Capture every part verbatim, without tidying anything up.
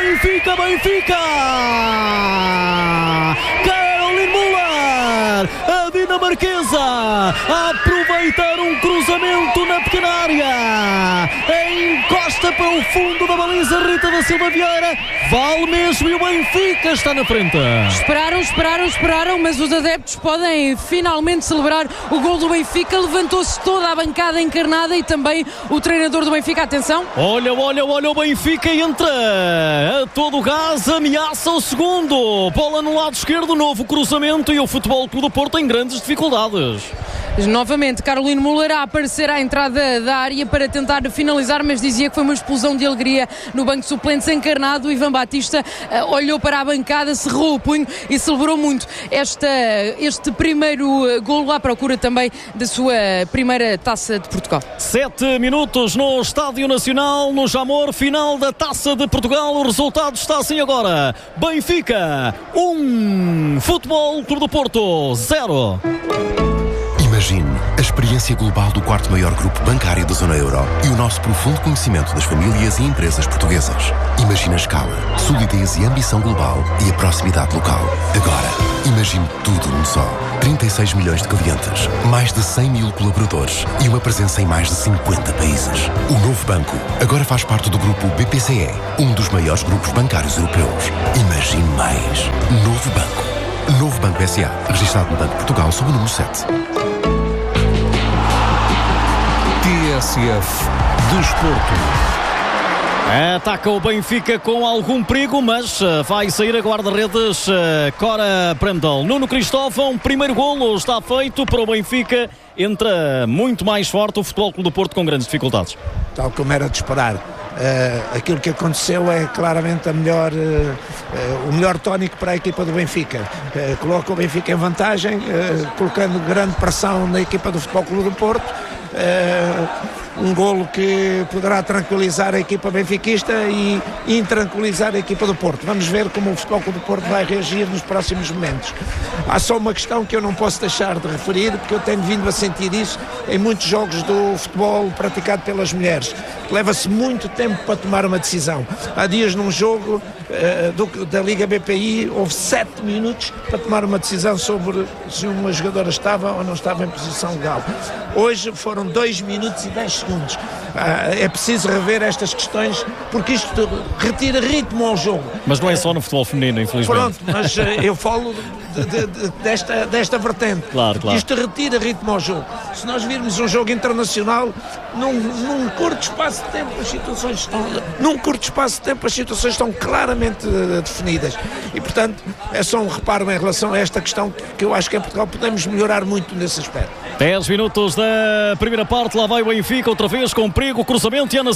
Benfica, Benfica! Caroline Müller, a dinamarquesa, a aproveitar um cruzamento na pequena área, encosta para o fundo da baliza Rita da Silva Vieira, vale mesmo e o Benfica está na frente. Esperaram, esperaram, esperaram, mas os adeptos podem finalmente celebrar o gol do Benfica. Levantou-se toda a bancada encarnada e também o treinador do Benfica. Atenção. Olha, olha, olha, o Benfica entra a todo o gás, ameaça o segundo. Bola no lado esquerdo, novo cruzamento e o Futebol Clube do Porto em grandes dificuldades. Novamente, Caroline Müller a aparecer à entrada da área para tentar finalizar, mas dizia que foi uma explosão de alegria no banco de suplentes encarnado. Ivan Batista uh, olhou para a bancada, cerrou o punho e celebrou muito esta, este primeiro uh, golo à procura também da sua primeira Taça de Portugal. Sete minutos no Estádio Nacional, no Jamor, final da Taça de Portugal. O resultado está assim agora: Benfica um, Futebol Clube do Porto zero. Imagine a experiência global do quarto maior grupo bancário da zona euro e o nosso profundo conhecimento das famílias e empresas portuguesas. Imagine a escala, solidez e ambição global e a proximidade local. Agora, imagine tudo num só. trinta e seis milhões de clientes, mais de cem mil colaboradores e uma presença em mais de cinquenta países. O novo banco agora faz parte do grupo B P C E, um dos maiores grupos bancários europeus. Imagine mais. Novo banco. Novo Banco S A, registrado no Banco de Portugal sob o número sete. T S F Desporto. Ataca o Benfica com algum perigo, mas uh, vai sair a guarda-redes uh, Cora Prendel. Nuno Cristóvão, primeiro golo está feito para o Benfica. Entra muito mais forte o Futebol Clube do Porto com grandes dificuldades. Tal como era de esperar. Uh, aquilo que aconteceu é claramente a melhor, uh, uh, o melhor tónico para a equipa do Benfica. Uh, coloca o Benfica em vantagem, uh, colocando grande pressão na equipa do Futebol Clube do Porto. Uh, um golo que poderá tranquilizar a equipa benfiquista e intranquilizar a equipa do Porto. Vamos ver como o Futebol Clube do Porto vai reagir nos próximos momentos. Há só uma questão que eu não posso deixar de referir, porque eu tenho vindo a sentir isso em muitos jogos do futebol praticado pelas mulheres. Leva-se muito tempo para tomar uma decisão. Há dias num jogo uh, do, da Liga B P I houve sete minutos para tomar uma decisão sobre se uma jogadora estava ou não estava em posição legal. Hoje foram dois minutos e dez segundos. Uh, é preciso rever estas questões porque isto retira ritmo ao jogo. Mas não é só no futebol feminino, infelizmente. Pronto, mas uh, eu falo de, de, de, desta, desta vertente. Claro, claro. Isto retira ritmo ao jogo. Se nós virmos um jogo internacional, num, num curto espaço de tempo as situações estão num curto espaço de tempo as situações estão claramente uh, definidas e portanto é só um reparo em relação a esta questão que eu acho que em Portugal podemos melhorar muito nesse aspecto. dez minutos da primeira parte, lá vai o Benfica outra vez com perigo, cruzamento e Ana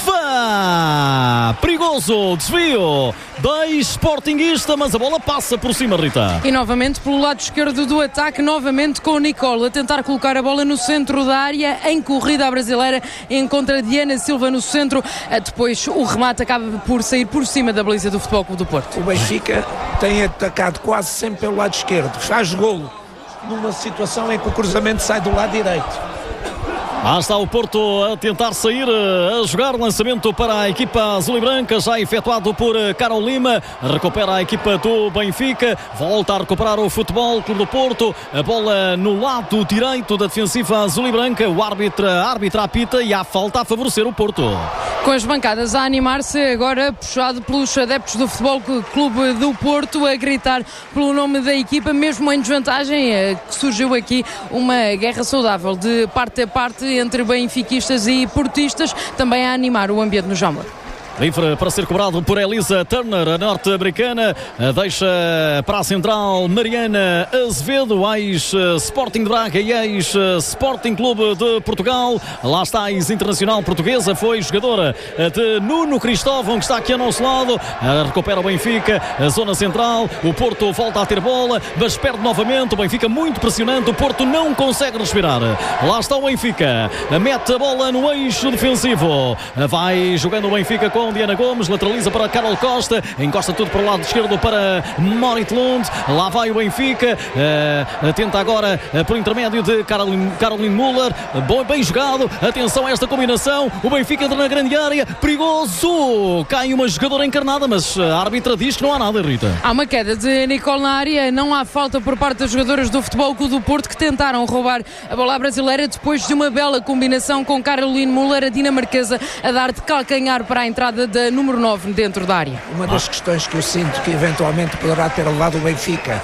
Silva, perigoso, desvio da Sportingista, mas a bola passa por cima, Rita. E novamente pelo lado esquerdo do ataque, novamente com o Nicole a tentar colocar a bola no centro da área, em corrida à brasileira, encontra Diana Silva no centro, depois o remate acaba por sair por cima da baliza do Futebol Clube do Porto. O Benfica tem atacado quase sempre pelo lado esquerdo, faz golo numa situação em que o cruzamento sai do lado direito. Lá está o Porto a tentar sair, a jogar, lançamento para a equipa azul e branca, já efetuado por Carol Lima, recupera a equipa do Benfica, volta a recuperar o Futebol Clube do Porto, a bola no lado direito da defensiva azul e branca, o árbitro, a árbitra apita e há falta a favorecer o Porto. Com as bancadas a animar-se, agora puxado pelos adeptos do Futebol Clube do Porto, a gritar pelo nome da equipa, mesmo em desvantagem, surgiu aqui uma guerra saudável de parte a parte entre benfiquistas e portistas, também a animar o ambiente no Jamor. Livre para ser cobrado por Elisa Turner, a norte-americana, deixa para a central Mariana Azevedo, ex-Sporting de Braga e ex-Sporting Clube de Portugal. Lá está a ex-internacional portuguesa, foi jogadora de Nuno Cristóvão, que está aqui ao nosso lado, recupera o Benfica, a zona central, o Porto volta a ter bola, mas perde novamente, o Benfica muito pressionante, o Porto não consegue respirar. Lá está o Benfica, mete a bola no eixo defensivo, vai jogando o Benfica com com Diana Gomes, lateraliza para Carol Costa, encosta tudo para o lado esquerdo para Marit Lund, lá vai o Benfica, uh, tenta agora uh, por intermédio de Caroline, Caroline Müller, uh, bem jogado, atenção a esta combinação, o Benfica entra na grande área, perigoso, cai uma jogadora encarnada, mas a árbitra diz que não há nada, Rita. Há uma queda de Nicole na área, não há falta por parte das jogadoras do Futebol Clube do Porto que tentaram roubar a bola brasileira depois de uma bela combinação com Caroline Müller, a dinamarquesa, a dar de calcanhar para a entrada da número nove dentro da área. Uma das questões que eu sinto que eventualmente poderá ter levado o Benfica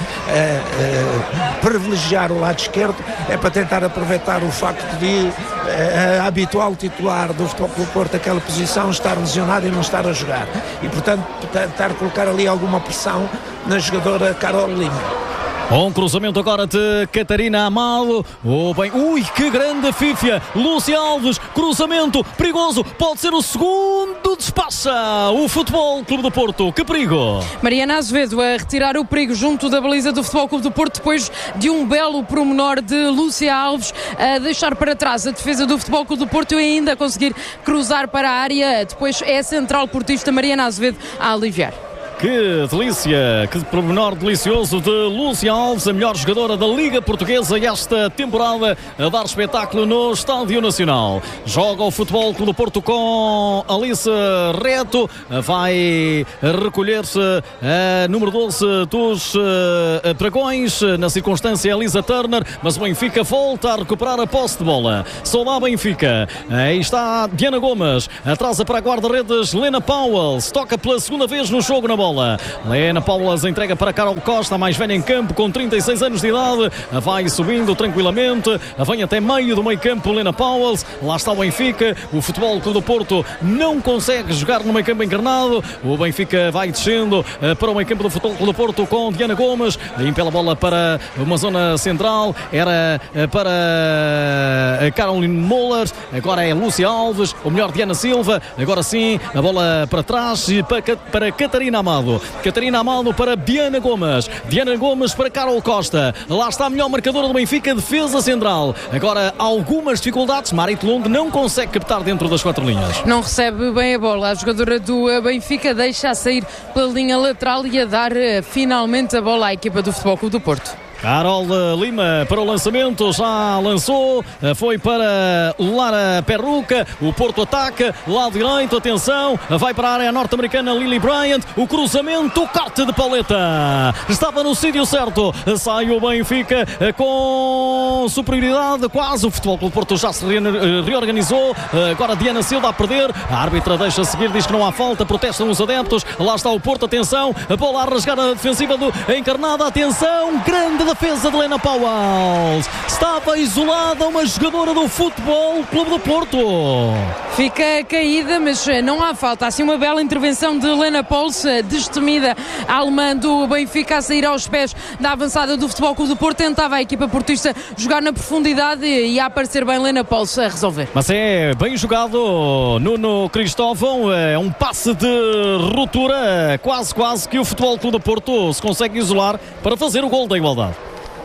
a, a privilegiar o lado esquerdo é para tentar aproveitar o facto de a, a habitual titular do Futebol Clube do Porto, aquela posição, estar lesionada e não estar a jogar. E, portanto, tentar colocar ali alguma pressão na jogadora Carol Lima. Um cruzamento agora de Catarina Amado. Oh, bem. Ui, que grande fífia. Lúcia Alves, cruzamento perigoso. Pode ser o segundo. Despacha o Futebol Clube do Porto. Que perigo. Mariana Azevedo a retirar o perigo junto da baliza do Futebol Clube do Porto depois de um belo promenor de Lúcia Alves a deixar para trás a defesa do Futebol Clube do Porto e ainda conseguir cruzar para a área. Depois é a central portista Mariana Azevedo a aliviar. Que delícia, que pormenor delicioso de Lúcia Alves, a melhor jogadora da Liga Portuguesa esta temporada, a dar espetáculo no Estádio Nacional. Joga o Futebol Clube do Porto com Alice Reto, vai recolher-se a número doze dos uh, Dragões, na circunstância Elisa Turner, mas o Benfica volta a recuperar a posse de bola. Só lá Benfica, aí está Diana Gomes, atrasa para a guarda-redes Lena Powell, toca pela segunda vez no jogo na bola. Lena Paulas entrega para Carol Costa, a mais velha em campo, com trinta e seis anos de idade, vai subindo tranquilamente, vem até meio do meio campo Lena Paulas, lá está o Benfica, o Futebol Clube do Porto não consegue jogar no meio campo encarnado, o Benfica vai descendo para o meio campo do Futebol Clube do Porto com Diana Gomes, impela a bola para uma zona central, era para Caroline Müller, agora é Lúcia Alves, ou melhor Diana Silva, agora sim, a bola para trás e para, para Catarina Amado. Catarina Amado para Diana Gomes. Diana Gomes para Carol Costa. Lá está a melhor marcadora do Benfica, defesa central. Agora algumas dificuldades. Marit Lund não consegue captar dentro das quatro linhas. Não recebe bem a bola. A jogadora do Benfica deixa a sair pela linha lateral e a dar finalmente a bola à equipa do Futebol Clube do Porto. Carol Lima para o lançamento, já lançou, foi para Lara Perruca, o Porto ataca, lado direito, atenção, vai para a área norte-americana Lily Bryant, o cruzamento, o corte de paleta, estava no sítio certo, sai o Benfica com superioridade, quase, o Futebol Clube do Porto já se reorganizou, agora Diana Silva a perder, a árbitra deixa seguir, diz que não há falta, protestam os adeptos, lá está o Porto, atenção, a bola a rasgar a defensiva do Encarnada, atenção, grande defesa de Lena Powell. Estava isolada uma jogadora do Futebol Clube do Porto. Fica caída, mas não há falta. Há assim uma bela intervenção de Lena Powell, destemida a alemã do Benfica, a sair aos pés da avançada do Futebol Clube do Porto. Tentava a equipa portista jogar na profundidade e a aparecer bem Lena Powell a resolver. Mas é bem jogado Nuno Cristóvão, é um passe de ruptura, quase quase que o Futebol Clube do Porto se consegue isolar para fazer o gol da igualdade.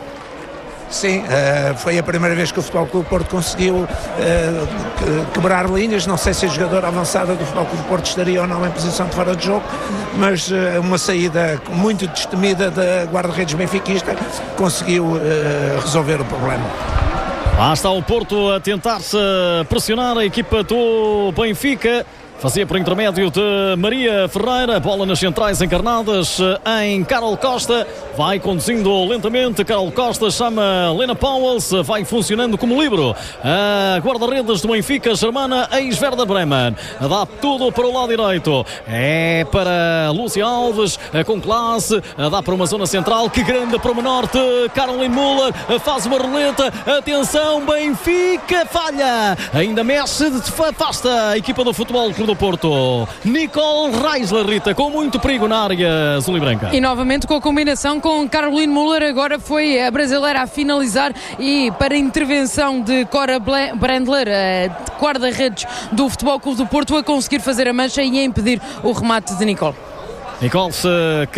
Sim, uh, foi a primeira vez que o Futebol Clube do Porto conseguiu uh, quebrar linhas. Não sei se a jogadora avançada do Futebol Clube do Porto estaria ou não em posição de fora de jogo, mas uh, uma saída muito destemida da guarda-redes benfiquista conseguiu uh, resolver o problema. Lá está o Porto a tentar-se pressionar a equipa do Benfica. Fazia por intermédio de Maria Ferreira, bola nas centrais encarnadas em Carol Costa, vai conduzindo lentamente, Carol Costa chama Lena Powell, vai funcionando como livro, a guarda-redes do Benfica, Germana ex-Werder Bremen, dá tudo para o lado direito, é para Lúcia Alves, com classe, dá para uma zona central, que grande para o norte, Caroline Müller, faz uma roleta, atenção, Benfica, falha, ainda mexe, afasta a equipa do Futebol Clube do Porto. Nicole Reisler, Rita, com muito perigo na área azul e branca. E novamente com a combinação com Caroline Müller, agora foi a brasileira a finalizar e para a intervenção de Cora Brandler, a guarda-redes do Futebol Clube do Porto, a conseguir fazer a mancha e a impedir o remate de Nicole. Nicholson,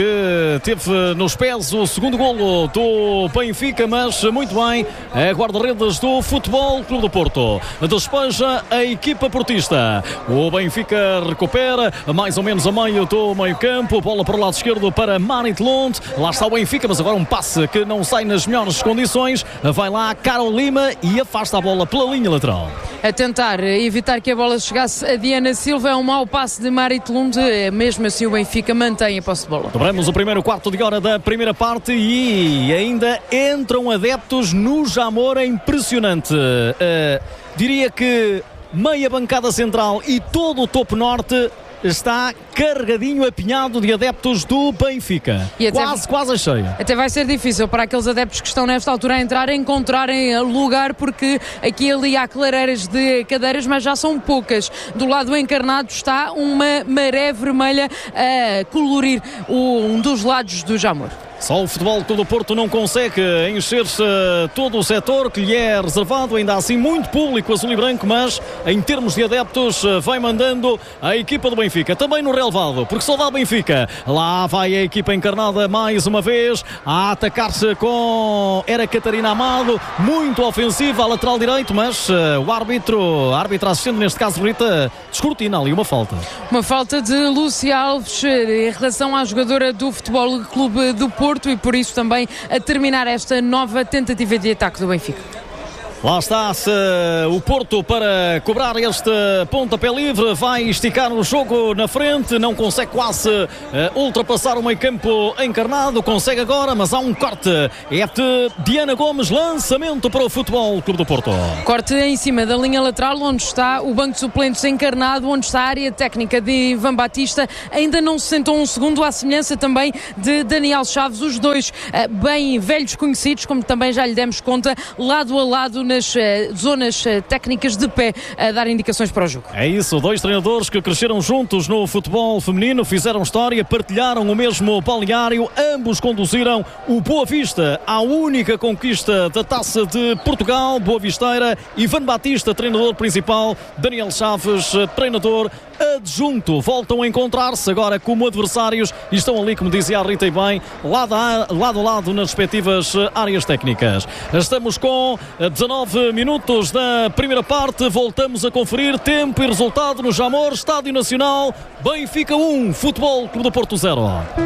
que teve nos pés o segundo golo do Benfica, mas muito bem, é guarda-redes do Futebol Clube do Porto. Despeja a equipa portista. O Benfica recupera mais ou menos a meio do meio campo, bola para o lado esquerdo para Marit Lund. Lá está o Benfica, mas agora um passe que não sai nas melhores condições. Vai lá Carol Lima e afasta a bola pela linha lateral. A tentar evitar que a bola chegasse a Diana Silva, é um mau passe de Marit Lund, mesmo assim o Benfica mantém a posse de bola. Dobramos o primeiro quarto de hora da primeira parte e ainda entram adeptos no Jamor, é impressionante. Uh, diria que meia bancada central e todo o topo norte está carregadinho, apinhado de adeptos do Benfica. E até, quase, quase a cheia. Até vai ser difícil para aqueles adeptos que estão nesta altura a entrar, a encontrarem lugar, porque aqui e ali há clareiras de cadeiras, mas já são poucas. Do lado encarnado está uma maré vermelha a colorir um dos lados do Jamor. Só o Futebol Clube do Porto não consegue encher-se todo o setor que lhe é reservado, ainda assim muito público azul e branco, mas em termos de adeptos vai mandando a equipa do Benfica, também no relevado, porque só dá Benfica. Lá vai a equipa encarnada mais uma vez a atacar-se com era Catarina Amado, muito ofensiva a lateral direito, mas uh, o árbitro, a árbitra assistente neste caso Rita, descortina ali uma falta. Uma falta de Lúcia Alves em relação à jogadora do Futebol Clube do Porto, e por isso também a terminar esta nova tentativa de ataque do Benfica. Lá está-se o Porto para cobrar este pontapé livre, vai esticar o jogo na frente, não consegue quase uh, ultrapassar o meio campo encarnado, consegue agora, mas há um corte, é de Diana Gomes, lançamento para o Futebol Clube do Porto. Corte em cima da linha lateral, onde está o banco de suplentes encarnado, onde está a área técnica de Ivan Batista, ainda não se sentou um segundo, à semelhança também de Daniel Chaves, os dois uh, bem velhos conhecidos, como também já lhe demos conta, lado a lado nas uh, zonas uh, técnicas de pé, a dar indicações para o jogo. É isso, dois treinadores que cresceram juntos no futebol feminino, fizeram história, partilharam o mesmo balneário, ambos conduziram o Boa Vista à única conquista da Taça de Portugal. Boa Visteira, Ivan Batista, treinador principal, Daniel Chaves, treinador adjunto. Voltam a encontrar-se agora como adversários e estão ali, como dizia a Rita bem, lado a lado, a lado nas respectivas áreas técnicas. Estamos com dezanove minutos da primeira parte, voltamos a conferir tempo e resultado no Jamor, Estádio Nacional. Benfica um, Futebol Clube do Porto zero.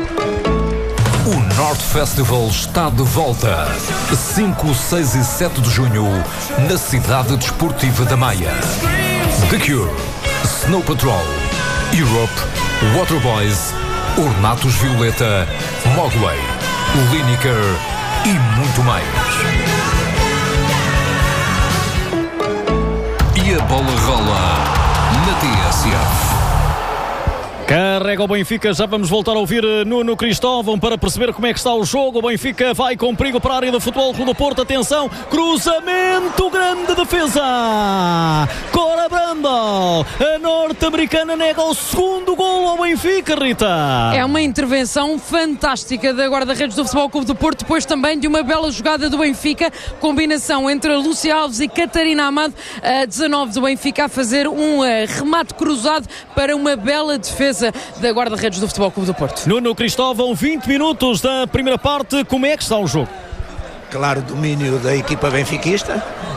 O North Festival está de volta. cinco, seis e sete de junho, na cidade desportiva da Maia. The Cure, Snow Patrol, Europe, Waterboys, Ornatos Violeta, Mogwai, Lineker e muito mais. E a bola rola na T S F. Carrega o Benfica, já vamos voltar a ouvir Nuno Cristóvão para perceber como é que está o jogo. O Benfica vai com perigo para a área do Futebol Clube do Porto, atenção, cruzamento, grande defesa, Cora Brandel, a norte-americana nega o segundo golo ao Benfica, Rita. É uma intervenção fantástica da guarda-redes do Futebol Clube do Porto, depois também de uma bela jogada do Benfica, combinação entre a Lúcia Alves e Catarina Amado, a dezanove do Benfica a fazer um uh, remate cruzado para uma bela defesa da guarda-redes do Futebol Clube do Porto. Nuno Cristóvão, vinte minutos da primeira parte, como é que está o jogo? Claro, domínio da equipa benfiquista,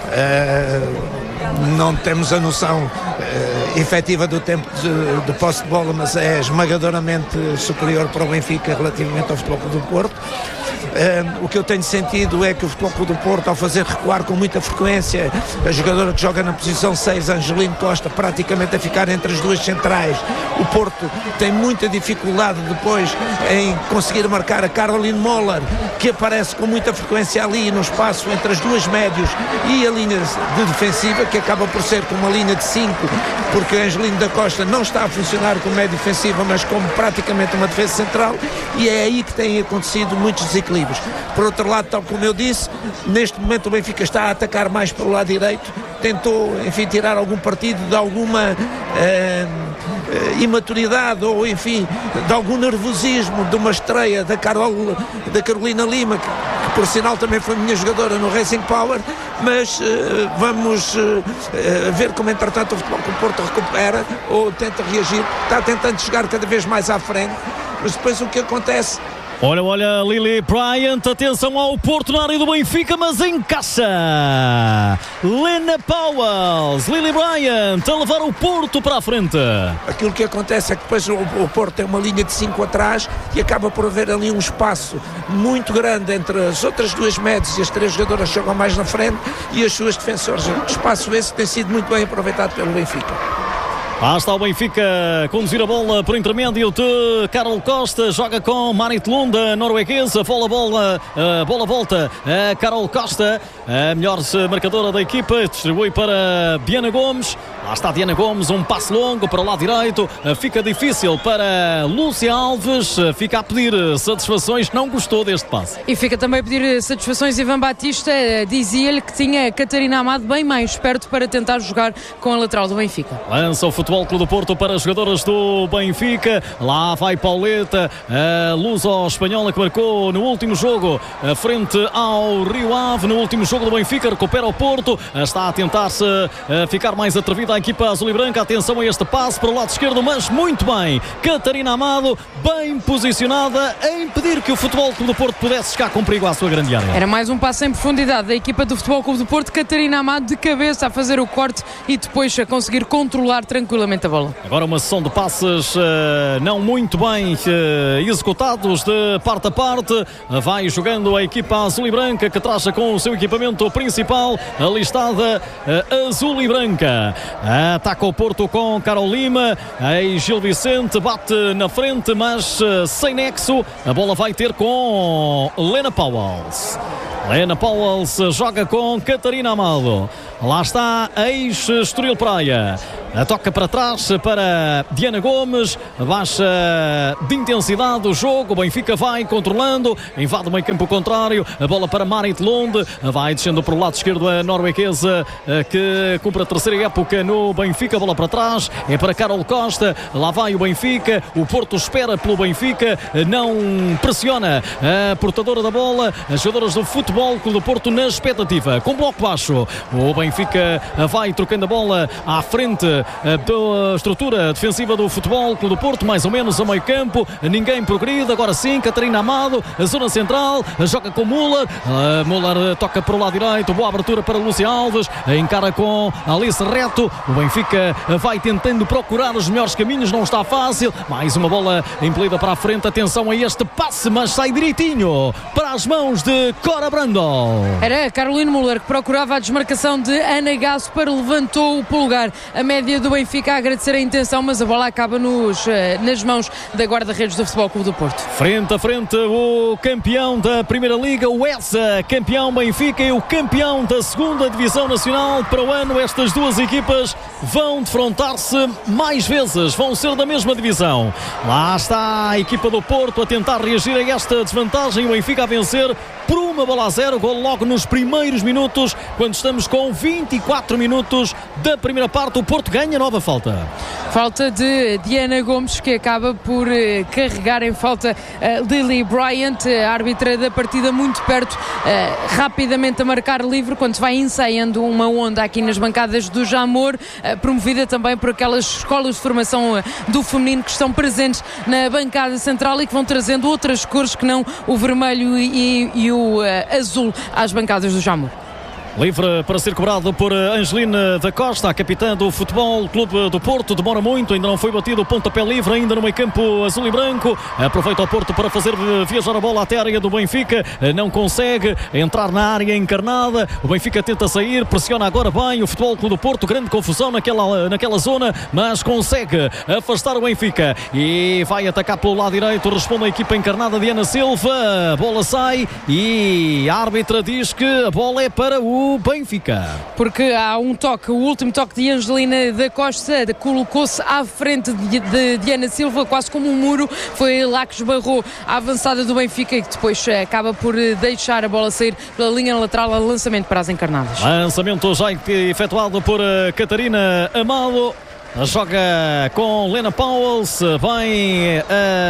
uh, não temos a noção uh, efetiva do tempo de, de posse de bola, mas é esmagadoramente superior para o Benfica relativamente ao Futebol Clube do Porto. Uh, o que eu tenho sentido é que o Futebol Clube do Porto, ao fazer recuar com muita frequência a jogadora que joga na posição seis, Angelino Costa, praticamente a ficar entre as duas centrais, o Porto tem muita dificuldade depois em conseguir marcar a Caroline Moller, que aparece com muita frequência ali no espaço entre as duas médios e a linha de defensiva, que acaba por ser com uma linha de cinco, porque Angelino da Costa não está a funcionar como média defensiva, mas como praticamente uma defesa central, e é aí que têm acontecido muitos desequilíbrios. Por outro lado, tal como eu disse, neste momento o Benfica está a atacar mais pelo lado direito, tentou, enfim, tirar algum partido de alguma uh, imaturidade ou, enfim, de algum nervosismo de uma estreia da, Carol, da Carolina Lima, que, que por sinal também foi minha jogadora no Racing Power, mas uh, vamos uh, ver como entretanto o Futebol Clube do Porto recupera ou tenta reagir, está tentando chegar cada vez mais à frente. mas depois o que acontece... Olha, olha, Lily Bryant, atenção ao Porto na área do Benfica, mas encaixa Lena Powells, Lily Bryant a levar o Porto para a frente. Aquilo que acontece é que depois o, o Porto tem uma linha de cinco atrás e acaba por haver ali um espaço muito grande entre as outras duas médias, e as três jogadoras chegam mais na frente e as suas defensoras. Espaço esse tem sido muito bem aproveitado pelo Benfica. Lá está o Benfica a conduzir a bola por intermédio de Carol Costa, joga com Marit Lund, norueguesa, bola, bola, a bola volta a Carol Costa, a melhor marcadora da equipa, distribui para Diana Gomes. Lá está Diana Gomes, um passe longo para o lado direito, fica difícil para Lúcia Alves, fica a pedir satisfações, não gostou deste passe. E fica também a pedir satisfações. Ivan Batista dizia-lhe que tinha Catarina Amado bem mais perto para tentar jogar com a lateral do Benfica. Lança o Futebol Clube do Porto para as jogadoras do Benfica, lá vai Pauleta, a luso-espanhola que marcou no último jogo frente ao Rio Ave, no último jogo do Benfica, recupera o Porto, está a tentar-se ficar mais atrevida a equipa azul e branca. Atenção a este passe para o lado esquerdo, mas muito bem, Catarina Amado bem posicionada a impedir que o Futebol Clube do Porto pudesse chegar com perigo à sua grande área. Era mais um passe em profundidade da equipa do Futebol Clube do Porto, Catarina Amado de cabeça a fazer o corte e depois a conseguir controlar tranquilamente a bola. Agora uma sessão de passes uh, não muito bem uh, executados de parte a parte. Vai jogando a equipa azul e branca que traça com o seu equipamento principal alistada uh, azul e branca. Ataca o Porto com Carol Lima, aí Gil Vicente bate na frente, mas uh, sem nexo. A bola vai ter com Lena Powells. Lena Powells joga com Catarina Amado. Lá está a ex-Estoril Praia. A toca para trás para Diana Gomes. Baixa de intensidade o jogo. O Benfica vai controlando. Invade o meio campo contrário. A bola para Marit Lund. Vai descendo para o lado esquerdo a norueguesa que cumpre a terceira época no Benfica. Bola para trás. É para Carol Costa. Lá vai o Benfica. O Porto espera pelo Benfica. Não pressiona a portadora da bola. As jogadoras do Futebol Clube do Porto na expectativa. Com bloco baixo. O Benfica vai trocando a bola à frente da estrutura defensiva do Futebol Clube do Porto, mais ou menos a meio campo, ninguém progride. Agora sim, Catarina Amado, a zona central, joga com Müller, a Müller toca para o lado direito, boa abertura para Lúcia Alves, encara com Alice Reto. O Benfica vai tentando procurar os melhores caminhos, não está fácil, mais uma bola impelida para a frente. Atenção a este passe, mas sai direitinho para as mãos de Cora Brandon. Era Caroline Müller que procurava a desmarcação de Ana Gaspar, levantou o polegar a média do Benfica a agradecer a intenção, mas a bola acaba nos, nas mãos da guarda-redes do Futebol Clube do Porto. Frente a frente o campeão da Primeira Liga, o ESA, campeão Benfica, e o campeão da Segunda Divisão Nacional para o ano. Estas duas equipas vão defrontar-se mais vezes, vão ser da mesma divisão. Lá está a equipa do Porto a tentar reagir a esta desvantagem, o Benfica a vencer por uma bola a zero, gol logo nos primeiros minutos, quando estamos com vinte e quatro minutos da primeira parte. O Porto ganha nova falta. Falta de Diana Gomes, que acaba por uh, carregar em falta uh, Lily Bryant, a árbitra da partida, muito perto, uh, rapidamente a marcar livre, quando se vai ensaiando uma onda aqui nas bancadas do Jamor, uh, promovida também por aquelas escolas de formação uh, do feminino que estão presentes na bancada central e que vão trazendo outras cores que não o vermelho e, e o uh, azul às bancadas do Jamor. Livre para ser cobrado por Angelina da Costa, a capitã do Futebol Clube do Porto. Demora muito, ainda não foi batido o pontapé livre, ainda no meio campo azul e branco. Aproveita o Porto para fazer viajar a bola até a área do Benfica. Não consegue entrar na área encarnada. O Benfica tenta sair, pressiona agora bem o Futebol Clube do Porto. Grande confusão naquela, naquela zona, mas consegue afastar o Benfica e vai atacar pelo lado direito. Responde a equipa encarnada de Ana Silva. A bola sai e a árbitra diz que a bola é para o Benfica. Porque há um toque, o último toque de Angelina da Costa, colocou-se à frente de, de Diana Silva, quase como um muro. Foi lá que esbarrou a avançada do Benfica e que depois acaba por deixar a bola sair pela linha lateral a lançamento para as encarnadas. Lançamento já efetuado por Catarina Amado. Joga com Lena Powells, vai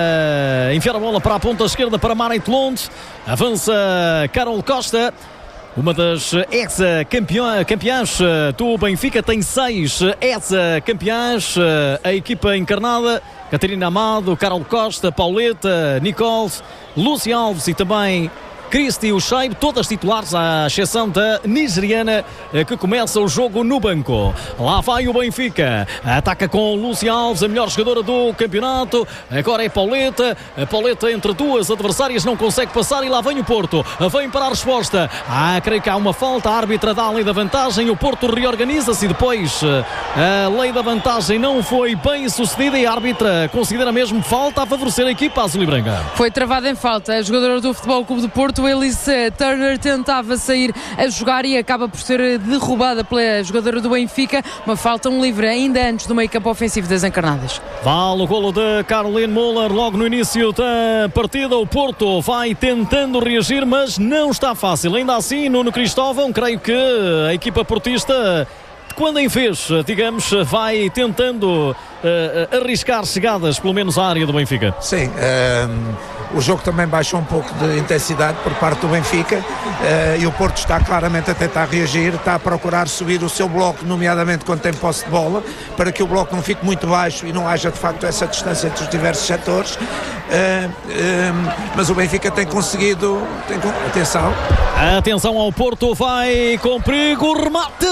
uh, enfiar a bola para a ponta esquerda para Marit Lund. Avança Carol Costa. uma das ex-campeãs do Benfica, tem seis ex-campeãs, a equipa encarnada: Catarina Amado, Carol Costa, Pauleta, Nicole, Lúcia Alves e também Cristi Ucheib, todas titulares, à exceção da nigeriana, que começa o jogo no banco. Lá vai o Benfica, ataca com Lúcia Alves, a melhor jogadora do campeonato. Agora é Pauleta, a Pauleta entre duas adversárias não consegue passar e lá vem o Porto, vem para a resposta. Ah, creio que há uma falta, a árbitra dá a lei da vantagem, o Porto reorganiza-se e depois a lei da vantagem não foi bem sucedida e a árbitra considera mesmo falta a favorecer a equipa azul e branca. Foi travada em falta, a jogadora do Futebol Clube do Porto, Elise Turner, tentava sair a jogar e acaba por ser derrubada pela jogadora do Benfica. Uma falta, um livre ainda antes do meio campo ofensivo das encarnadas. Vale o golo de Caroline Müller logo no início da partida. O Porto vai tentando reagir, mas não está fácil. Ainda assim, Nuno Cristóvão, creio que a equipa portista, quando em vez, digamos, vai tentando uh, arriscar chegadas, pelo menos à área do Benfica. Sim, um, o jogo também baixou um pouco de intensidade por parte do Benfica, uh, e o Porto está claramente a tentar reagir, está a procurar subir o seu bloco, nomeadamente quando tem posse de bola, para que o bloco não fique muito baixo e não haja de facto essa distância entre os diversos setores. Uh, um, mas o Benfica tem conseguido, tem, atenção atenção ao Porto, vai com perigo, remate,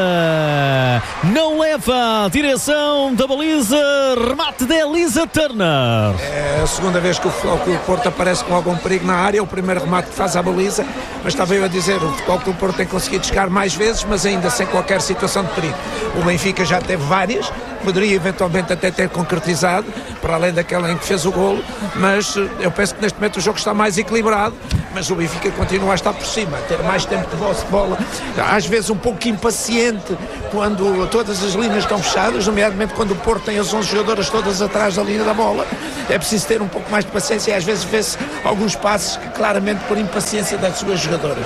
não leva a direção da baliza, remate de Elisa Turner. É a segunda vez que o, que o Porto aparece com algum perigo na área, o primeiro remate que faz à baliza, mas estava eu a dizer, o Futebol Clube do Porto tem conseguido chegar mais vezes, mas ainda sem qualquer situação de perigo. O Benfica já teve várias, poderia eventualmente até ter concretizado, para além daquela em que fez o golo, mas eu penso que neste momento o jogo está mais equilibrado, mas o Benfica continua a estar por cima, a ter mais tempo de posse de bola, às vezes um pouco impaciente quando todas as linhas estão fechadas, nomeadamente quando o Porto tem as onze jogadoras todas atrás da linha da bola. É preciso ter um pouco mais de paciência e às vezes vê-se alguns passos que claramente por impaciência das suas jogadoras.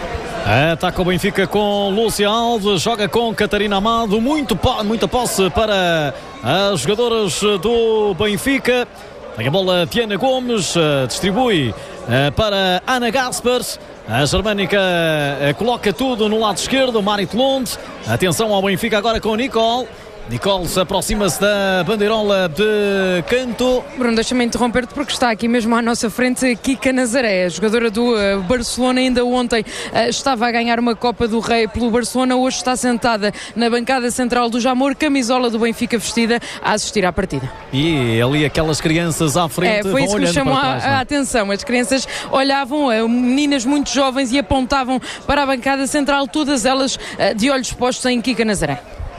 Ataca o Benfica com Lúcia Alves, joga com Catarina Amado, muito, muita posse para as jogadoras do Benfica. Tem a bola Tiana Gomes, distribui para Ana Gaspers. A germânica coloca tudo no lado esquerdo, Marit Lund. Atenção ao Benfica agora com Nicole. Nicole aproxima-se da bandeirola de canto. Bruno, deixa-me interromper-te porque está aqui mesmo à nossa frente Kika Nazaré, a jogadora do uh, Barcelona. Ainda ontem uh, estava a ganhar uma Copa do Rei pelo Barcelona, hoje está sentada na bancada central do Jamor, camisola do Benfica vestida, a assistir à partida. E ali aquelas crianças à frente, é, foi isso que me chamou trás, a, a atenção. As crianças olhavam, uh, meninas muito jovens, e apontavam para a bancada central, todas elas uh, de olhos postos em Kika Nazaré.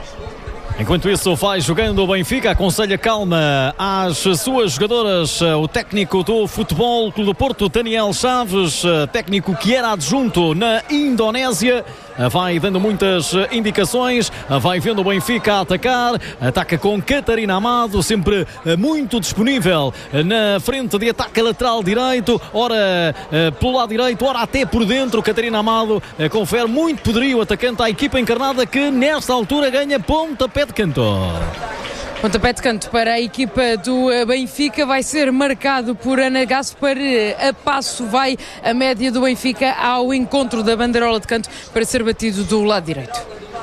Enquanto isso, vai jogando o Benfica, aconselha calma às suas jogadoras, o técnico do Futebol Clube do Porto, Daniel Chaves, técnico que era adjunto na Indonésia. Vai dando muitas indicações, vai vendo o Benfica a atacar, ataca com Catarina Amado, sempre muito disponível na frente de ataque lateral direito, ora pelo lado direito, ora até por dentro. Catarina Amado confere muito poderio, atacante à equipa encarnada, que nesta altura ganha pontapé de canto. Pontapé de canto para a equipa do Benfica, vai ser marcado por Ana Gaspar. A passo vai a média do Benfica ao encontro da bandeirola de canto para ser batido do lado direito.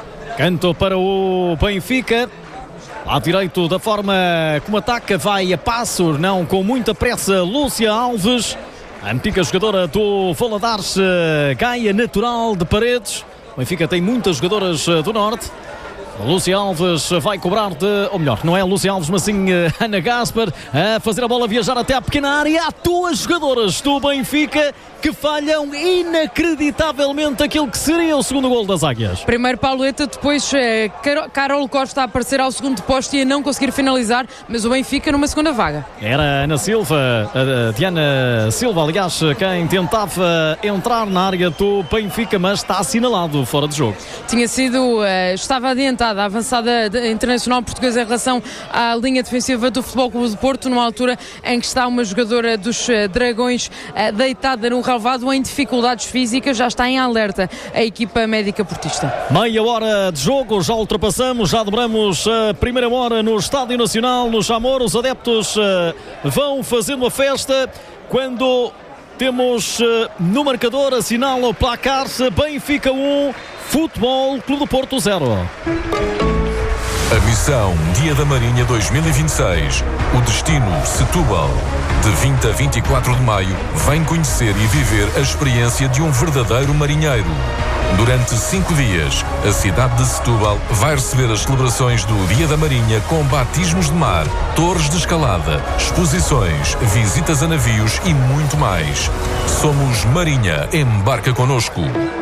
Canto para o Benfica. Lado direito, da forma como ataca, vai a passo, não com muita pressa, Lúcia Alves, a antiga jogadora do Valadares, Gaia natural de Paredes. O Benfica tem muitas jogadoras do Norte. Lúcia Alves vai cobrar de, ou melhor, não é Lúcia Alves, mas sim uh, Ana Gaspar, a fazer a bola viajar até à pequena área. Há duas jogadoras do Benfica que falham inacreditavelmente aquilo que seria o segundo golo das Águias. Primeiro Pauleta, depois eh, Carol Costa a aparecer ao segundo posto e a não conseguir finalizar, mas o Benfica numa segunda vaga. Era Ana Silva, a Diana Silva, aliás, quem tentava entrar na área do Benfica, mas está assinalado fora de jogo. Tinha sido, eh, estava adiantada a avançada internacional portuguesa em relação à linha defensiva do Futebol Clube do Porto, numa altura em que está uma jogadora dos eh, Dragões eh, deitada no relvado em dificuldades físicas. Já está em alerta a equipa médica portista. Meia hora de jogo, já ultrapassamos, já dobramos a primeira hora no Estádio Nacional, no Jamor. Os adeptos uh, vão fazendo a festa quando temos uh, no marcador, assinala o placar, Benfica um, Futebol Clube do Porto zero. A missão Dia da Marinha dois mil e vinte e seis. O destino Setúbal. De vinte a vinte e quatro de maio, vem conhecer e viver a experiência de um verdadeiro marinheiro. Durante cinco dias, a cidade de Setúbal vai receber as celebrações do Dia da Marinha com batismos de mar, torres de escalada, exposições, visitas a navios e muito mais. Somos Marinha, embarca connosco.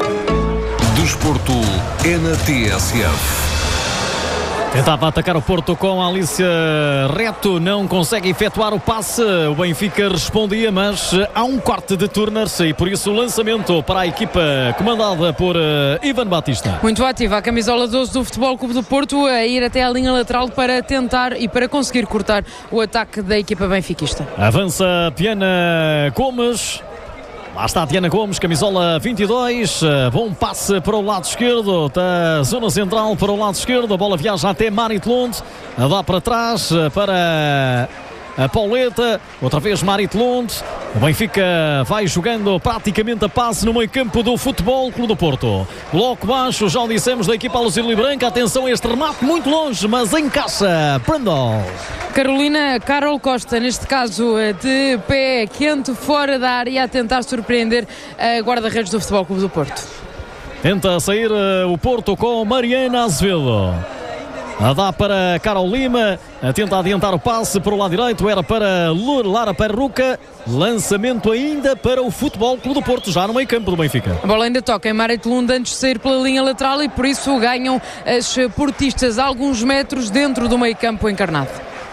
Desporto é na T S F. Tentava atacar o Porto com a Alícia Reto, não consegue efetuar o passe. O Benfica respondia, mas há um corte de Turners e por isso o lançamento para a equipa comandada por uh, Ivan Batista. Muito ativa a camisola doze do Futebol Clube do Porto a ir até a linha lateral para tentar e para conseguir cortar o ataque da equipa benfiquista. Avança Diana Gomes. Lá está a Diana Gomes, camisola vinte e dois, bom passe para o lado esquerdo, da zona central para o lado esquerdo, a bola viaja até Marit Lund, dá para trás para a Pauleta, outra vez Marit Lund. O Benfica vai jogando praticamente a passe no meio campo do Futebol Clube do Porto. Bloco baixo, já o dissemos, da equipa azul e branca. Atenção a este remate muito longe, mas encaixa Brandol. Carolina Carol Costa, neste caso de pé quente, fora da área, a tentar surpreender a guarda-redes do Futebol Clube do Porto. Tenta sair uh, o Porto com Mariana Azevedo. A dá para Carol Lima, a tenta adiantar o passe para o lado direito, era para Lara Perruca, lançamento ainda para o Futebol Clube do Porto, já no meio campo do Benfica. A bola ainda toca em Marit Lund antes de sair pela linha lateral e por isso ganham as portistas alguns metros dentro do meio campo encarnado.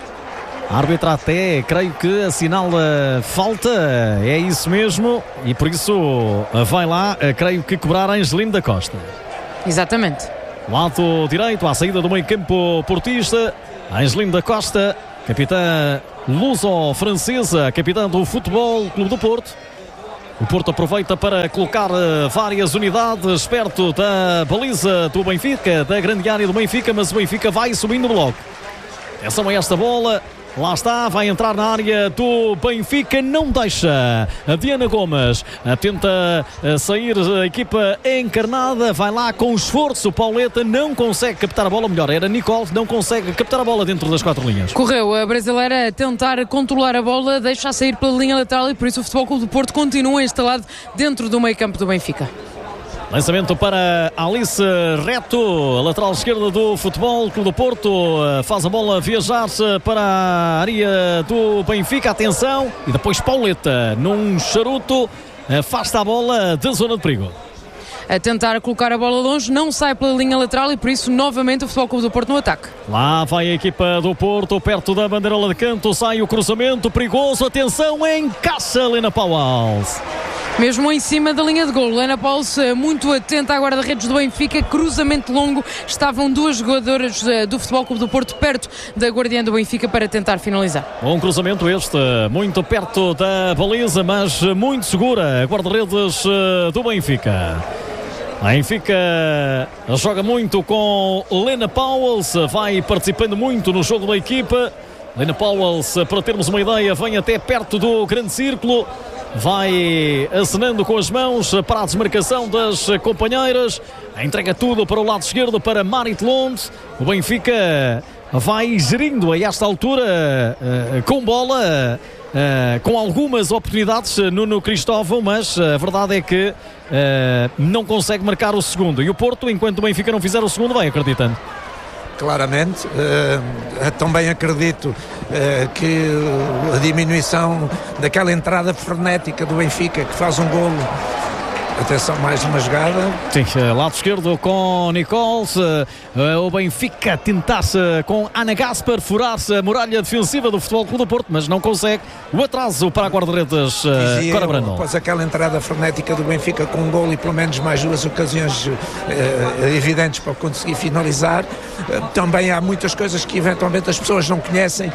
A árbitra até, creio que assinala falta, é isso mesmo, e por isso vai lá, creio que cobrar Angelino da Costa. Exatamente. Lado direito, à saída do meio campo portista, Angelino da Costa, capitã luso-francesa, capitã do Futebol Clube do Porto. O Porto aproveita para colocar várias unidades perto da baliza do Benfica, da grande área do Benfica, mas o Benfica vai subindo o bloco. Atenção a esta bola. Lá está, vai entrar na área do Benfica, não deixa. A Diana Gomes tenta sair a equipa encarnada, vai lá com esforço. Pauleta não consegue captar a bola, melhor, era Nicole, não consegue captar a bola dentro das quatro linhas. Correu a brasileira a tentar controlar a bola, deixa a sair pela linha lateral e por isso o Futebol Clube do Porto continua instalado dentro do meio campo do Benfica. Lançamento para Alice Reto, a lateral esquerda do Futebol Clube do Porto, faz a bola viajar para a área do Benfica, atenção, e depois Pauleta, num charuto, afasta a bola da zona de perigo. A tentar colocar a bola longe, não sai pela linha lateral e por isso novamente o Futebol Clube do Porto no ataque. Lá vai a equipa do Porto, perto da bandeirola de canto, sai o cruzamento perigoso, atenção, encaixa Lena Pauwels. Mesmo em cima da linha de gol, Lena Pauwels muito atenta à guarda-redes do Benfica, cruzamento longo, estavam duas jogadoras do Futebol Clube do Porto perto da guardiã do Benfica para tentar finalizar. Bom cruzamento este, muito perto da baliza, mas muito segura, a guarda-redes do Benfica. A Benfica joga muito com Lena Pauwels, vai participando muito no jogo da equipa. Lena Pauwels, para termos uma ideia, vem até perto do grande círculo, vai acenando com as mãos para a desmarcação das companheiras, entrega tudo para o lado esquerdo para Marit Lund. O Benfica vai gerindo a esta altura uh, com bola, uh, com algumas oportunidades no, no Cristóvão, mas a verdade é que uh, não consegue marcar o segundo, e o Porto, enquanto o Benfica não fizer o segundo, vai acreditando. Claramente, uh, também acredito uh, que a diminuição daquela entrada frenética do Benfica, que faz um golo. Atenção, mais uma jogada. Sim, lado esquerdo com Nicols. Uh, o Benfica tentasse com Ana Gaspar furar-se a muralha defensiva do Futebol Clube do Porto, mas não consegue. O atraso para a guarda-redes uh, Cora Brandão. Após aquela entrada frenética do Benfica com um golo e pelo menos mais duas ocasiões uh, evidentes para conseguir finalizar, uh, também há muitas coisas que eventualmente as pessoas não conhecem,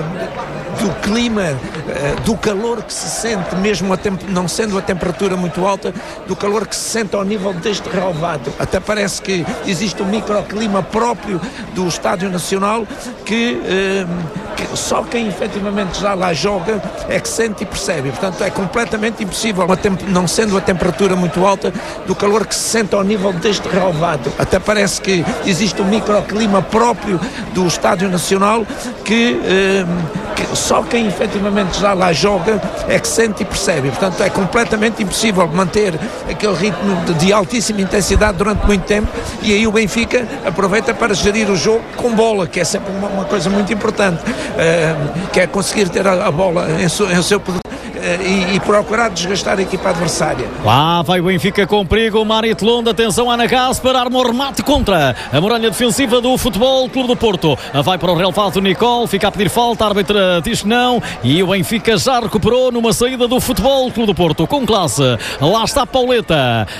uh, do clima, uh, do calor que se sente, mesmo a temp- não sendo a temperatura muito alta, do calor que se sente ao nível deste relvado. Até parece que existe um microclima próprio do Estádio Nacional que, eh, que só quem efetivamente já lá joga é que sente e percebe. Portanto, é completamente impossível, não sendo a temperatura muito alta, do calor que se sente ao nível deste relvado. Até parece que existe um microclima próprio do Estádio Nacional que, eh, que só quem efetivamente já lá joga é que sente e percebe. Portanto, é completamente impossível manter aquele ritmo de, de altíssima intensidade durante muito tempo, e aí o Benfica aproveita para gerir o jogo com bola, que é sempre uma, uma coisa muito importante, uh, que é conseguir ter a, a bola em, su, em seu poder. E, e procurar desgastar a equipa adversária. Lá vai o Benfica com perigo, Marit Londa, atenção, Ana Gasper, arma o remate contra a muralha defensiva do Futebol Clube do Porto. Vai para o relevado Nicole, fica a pedir falta, a árbitra diz que não, e o Benfica já recuperou numa saída do Futebol Clube do Porto, com classe. Lá está Pauleta,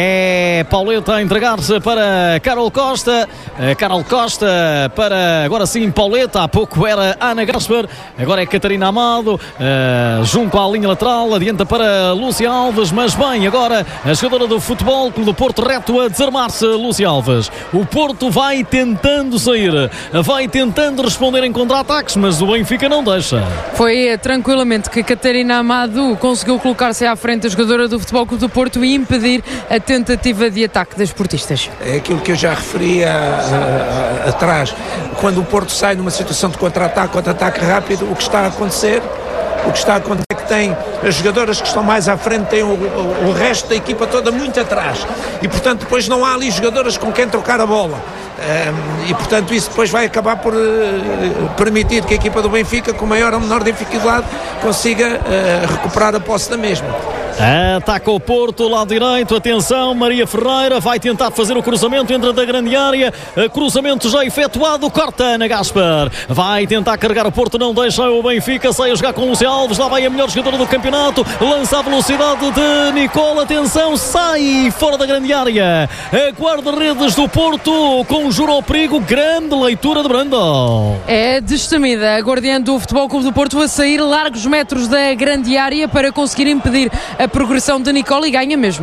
é Pauleta a entregar-se para Carol Costa, Carol Costa para, agora sim, Pauleta, há pouco era Ana Gasper, agora é Catarina Amado, uh, junto à linha lateral, adianta para Lúcia Alves, mas bem, agora a jogadora do Futebol Clube do Porto reto a desarmar-se, Lúcia Alves. O Porto vai tentando sair, vai tentando responder em contra-ataques, mas o Benfica não deixa. Foi tranquilamente que Catarina Amado conseguiu colocar-se à frente da jogadora do Futebol Clube do Porto e impedir a tentativa de ataque das portistas. É aquilo que eu já referi a, a, a, atrás. Quando o Porto sai numa situação de contra-ataque, contra-ataque rápido, o que está a acontecer O que está a acontecer é que tem as jogadoras que estão mais à frente, têm o, o, o resto da equipa toda muito atrás, e portanto depois não há ali jogadoras com quem trocar a bola, um, e portanto isso depois vai acabar por uh, permitir que a equipa do Benfica, com maior ou menor dificuldade, consiga uh, recuperar a posse da mesma. Ataca o Porto, lado direito, atenção, Maria Ferreira vai tentar fazer o cruzamento, entra da grande área, cruzamento já efetuado, corta Ana Gasper, vai tentar carregar o Porto, não deixa o Benfica, sai a jogar com Lúcia Alves, lá vai a melhor jogadora do campeonato, lança a velocidade de Nicole, atenção, sai fora da grande área, a guarda-redes do Porto conjura o perigo, grande leitura de Brandon. É destemida a guardiã do Futebol Clube do Porto a sair largos metros da grande área para conseguir impedir a progressão de Nicole, e ganha mesmo.